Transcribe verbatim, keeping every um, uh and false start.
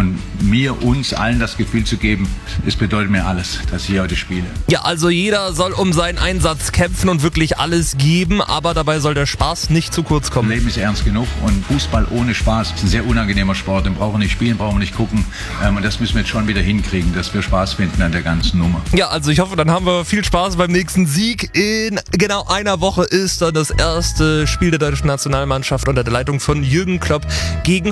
und mir, uns allen das Gefühl zu geben, es bedeutet mir alles, dass ich heute spiele. Ja, also jeder soll um seinen Einsatz kämpfen und wirklich alles geben, aber dabei soll der Spaß nicht zu kurz kommen. Leben ist ernst genug und Fußball ohne Spaß ist ein sehr unangenehmer Sport. Den brauchen wir nicht spielen, brauchen wir nicht gucken. Ähm, und das müssen wir jetzt schon wieder hinkriegen, dass wir Spaß finden an der ganzen Nummer. Ja, also ich hoffe, dann haben wir viel Spaß beim nächsten Sieg. In genau einer Woche ist dann das erste Spiel der deutschen Nationalmannschaft unter der Leitung von Jürgen Klopp gegen